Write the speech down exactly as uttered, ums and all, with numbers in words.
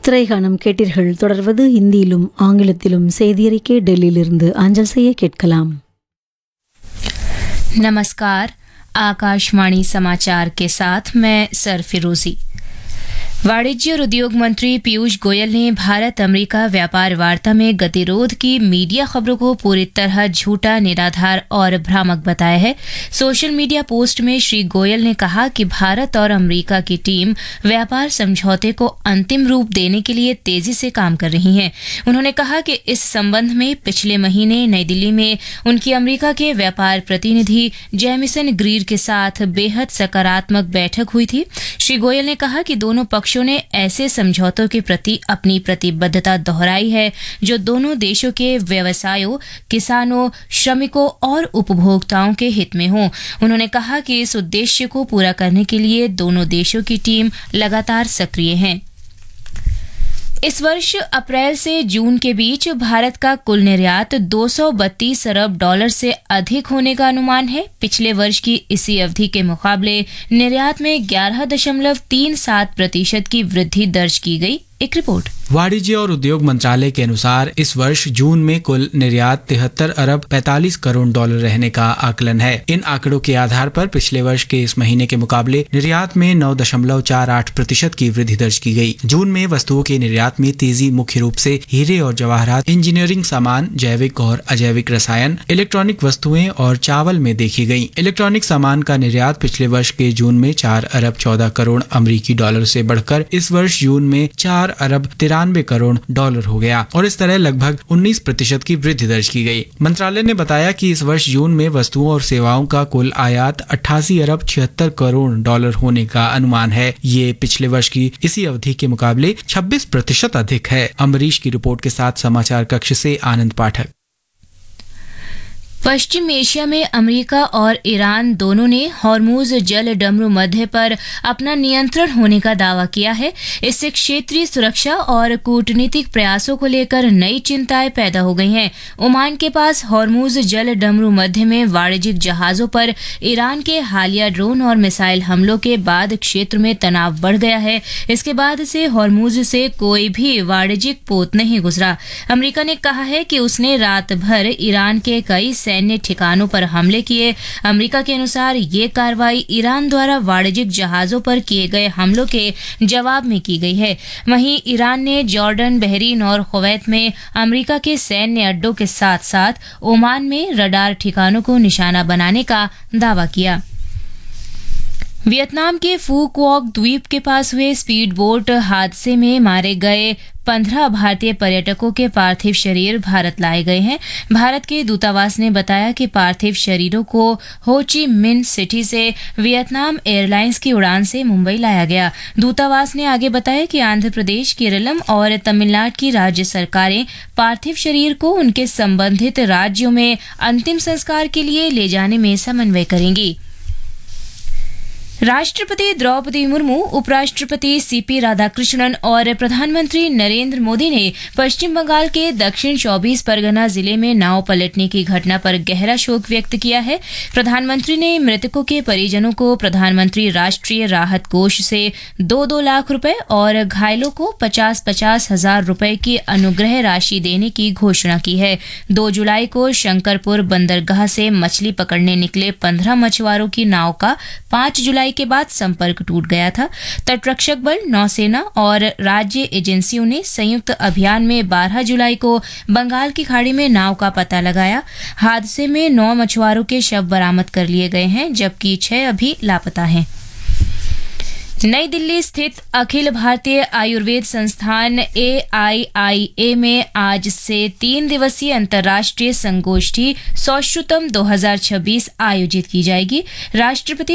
திரைகானம் கேட்டீர்கள். தொடர்வது ஹிந்தியிலும் ஆங்கிலத்திலும் செய்தியறிக்கை டெல்லியிலிருந்து அஞ்சல் செய்ய கேட்கலாம். नमस्कार, आकाशवाणी समाचार के साथ मैं सरफिरोजी। वाणिज्य और उद्योग मंत्री पीयूष गोयल ने भारत अमेरिका व्यापार वार्ता में गतिरोध की मीडिया खबरों को पूरी तरह झूठा, निराधार और भ्रामक बताया है। सोशल मीडिया पोस्ट में श्री गोयल ने कहा कि भारत और अमेरिका की टीम व्यापार समझौते को अंतिम रूप देने के लिए तेजी से काम कर रही है। उन्होंने कहा कि इस संबंध में पिछले महीने नई दिल्ली में उनकी अमेरिका के व्यापार प्रतिनिधि जेमिसन ग्रीर के साथ बेहद सकारात्मक बैठक हुई थी। श्री गोयल ने कहा कि दोनों पक्षों ने ऐसे समझौतों के प्रति अपनी प्रतिबद्धता दोहराई है जो दोनों देशों के व्यवसायों, किसानों, श्रमिकों और उपभोक्ताओं के हित में हो। उन्होंने कहा कि इस उद्देश्य को पूरा करने के लिए दोनों देशों की टीम लगातार सक्रिय है। इस वर्ष अप्रैल से जून के बीच भारत का कुल निर्यात दो सौ बत्तीस अरब डॉलर से अधिक होने का अनुमान है। पिछले वर्ष की इसी अवधि के मुकाबले निर्यात में ग्यारह दशमलव तीन सात प्रतिशत की वृद्धि दर्ज की गई। एक रिपोर्ट। वाणिज्य और उद्योग मंत्रालय के अनुसार इस वर्ष जून में कुल निर्यात तिहत्तर अरब पैंतालीस करोड़ डॉलर रहने का आकलन है। इन आंकड़ों के आधार पर पिछले वर्ष के इस महीने के मुकाबले निर्यात में नौ दशमलव चार आठ प्रतिशत की वृद्धि दर्ज की गई। जून में वस्तुओं के निर्यात में तेजी मुख्य रूप से हीरे और जवाहरात, इंजीनियरिंग सामान, जैविक और अजैविक रसायन, इलेक्ट्रॉनिक वस्तुएं और चावल में देखी गई। इलेक्ट्रॉनिक सामान का निर्यात पिछले वर्ष के जून में चार अरब चौदह करोड़ अमरीकी डॉलर से बढ़कर इस वर्ष जून में चार अरब तिरानवे करोड़ डॉलर हो गया और इस तरह लगभग उन्नीस प्रतिशत की वृद्धि दर्ज की गई। मंत्रालय ने बताया कि इस वर्ष जून में वस्तुओं और सेवाओं का कुल आयात अट्ठासी अरब छिहत्तर करोड़ डॉलर होने का अनुमान है। ये पिछले वर्ष की इसी अवधि के मुकाबले छब्बीस प्रतिशत अधिक है। अमरीश की रिपोर्ट के साथ समाचार कक्ष से आनंद पाठक। पश्चिम एशिया में अमेरिका और ईरान दोनों ने हॉर्मुज जल डमरू मध्य पर अपना नियंत्रण होने का दावा किया है। इससे क्षेत्रीय सुरक्षा और कूटनीतिक प्रयासों को लेकर नई चिंताएं पैदा हो गई हैं। ओमान के पास हॉर्मुज जल डमरू मध्य में वाणिज्यिक जहाजों पर ईरान के हालिया ड्रोन और मिसाइल हमलों के बाद क्षेत्र में तनाव बढ़ गया है। इसके बाद से हॉर्मुज से कोई भी वाणिज्यिक पोत नहीं गुजरा। अमेरिका ने कहा है कि उसने रात भर ईरान के कई सैन्य ठिकानों पर हमले किए। अमेरिका के अनुसार ये कार्रवाई ईरान द्वारा वाणिज्यिक जहाजों पर किए गए हमलों के जवाब में की गई है। वहीं ईरान ने जॉर्डन, बहरीन और कुवैत में अमेरिका के सैन्य अड्डों के साथ साथ ओमान में रडार ठिकानों को निशाना बनाने का दावा किया। वियतनाम के फू क्वॉक द्वीप के पास हुए स्पीड बोट हादसे में मारे गए पंद्रह भारतीय पर्यटकों के पार्थिव शरीर भारत लाए गए हैं। भारत के दूतावास ने बताया कि पार्थिव शरीरों को हो ची मिन्ह सिटी से वियतनाम एयरलाइंस की उड़ान से मुंबई लाया गया। दूतावास ने आगे बताया कि आंध्र प्रदेश, केरलम और तमिलनाडु की राज्य सरकारें पार्थिव शरीर को उनके संबंधित राज्यों में अंतिम संस्कार के लिए ले जाने में समन्वय करेंगी। राष्ट्रपति द्रौपदी मुर्मू, उपराष्ट्रपति सीपी राधाकृष्णन और प्रधानमंत्री नरेंद्र मोदी ने पश्चिम बंगाल के दक्षिण चौबीस परगना जिले में नाव पलटने की घटना पर गहरा शोक व्यक्त किया है। प्रधानमंत्री ने मृतकों के परिजनों को प्रधानमंत्री राष्ट्रीय राहत कोष से दो दो लाख रुपए और घायलों को पचास पचास हजार रुपए की अनुग्रह राशि देने की घोषणा की है। दो जुलाई को शंकरपुर बंदरगाह से मछली पकड़ने निकले पंद्रह मछुआरों की नाव का पांच जुलाई के बाद संपर्क टूट गया था। तटरक्षक बल, नौसेना और राज्य एजेंसियों ने संयुक्त अभियान में बारह जुलाई को बंगाल की खाड़ी में नाव का पता लगाया। हादसे में नौ मछुआरों के शव बरामद कर लिए गए हैं, जबकि छह अभी लापता हैं। नई दिल्ली स्थित अखिल भारतीय आयुर्वेद संस्थान ए आई आई ए में आज से तीन दिवसीय अंतर्राष्ट्रीय संगोष्ठी सौश्रुतम दो हज़ार छब्बीस आयोजित की जाएगी। राष्ट्रपति